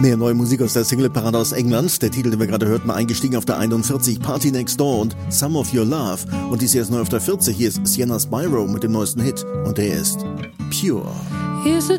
Mehr neue Musik aus der Singleparade aus England. Der Titel, den wir gerade hörten, eingestiegen auf der 41, Party Next Door und Some of Your Love. Und dies hier ist neu auf der 40. Hier ist Sienna Spyro mit dem neuesten Hit. Und der ist Pure. Is it